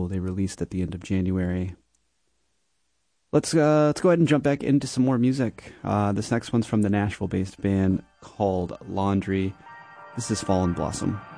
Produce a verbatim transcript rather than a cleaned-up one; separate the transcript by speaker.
Speaker 1: single they released at the end of January. Let's uh, let's go ahead and jump back into some more music. Uh, this next one's from the Nashville-based band called Laundry. This is Fallen Blossom.